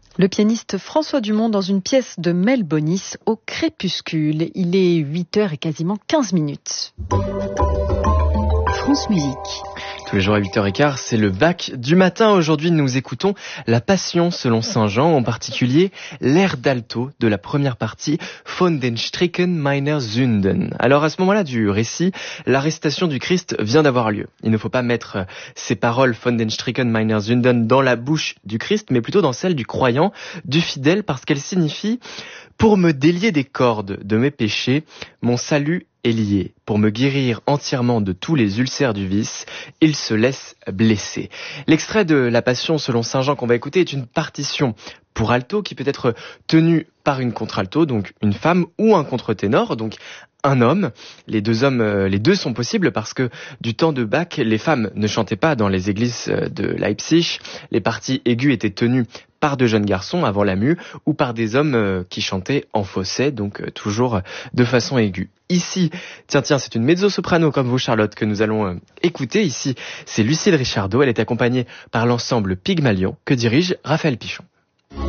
Le pianiste François Dumont dans une pièce de Mel Bonis au crépuscule. Il est 8h et quasiment 15 minutes. France Musique. Tous les jours à 8h15, c'est le Bach du matin. Aujourd'hui, nous écoutons la Passion selon Saint Jean, en particulier l'air d'alto de la première partie, Von den Stricken meiner Sünden. Alors à ce moment-là du récit, l'arrestation du Christ vient d'avoir lieu. Il ne faut pas mettre ces paroles Von den Stricken meiner Sünden dans la bouche du Christ, mais plutôt dans celle du croyant, du fidèle, parce qu'elle signifie « Pour me délier des cordes de mes péchés, mon salut est lié. Pour me guérir entièrement de tous les ulcères du vice, il se laisse blesser. » L'extrait de la Passion selon Saint Jean qu'on va écouter est une partition pour alto qui peut être tenue par une contre-alto, donc une femme, ou un contre-ténor, donc un homme. Les deux sont possibles parce que du temps de Bach, les femmes ne chantaient pas dans les églises de Leipzig. Les parties aiguës étaient tenues par de jeunes garçons avant la mue ou par des hommes qui chantaient en fausset, donc toujours de façon aiguë. Ici, tiens, c'est une mezzo-soprano comme vous, Charlotte, que nous allons écouter. Ici, c'est Lucille Richardot. Elle est accompagnée par l'ensemble Pygmalion que dirige Raphaël Pichon.